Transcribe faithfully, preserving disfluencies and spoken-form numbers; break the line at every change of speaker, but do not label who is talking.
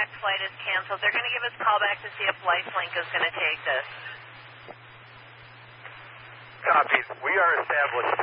direct flight is canceled. They're going to give us a call back to see if LifeLink is going to take this.
Copy. We are establishing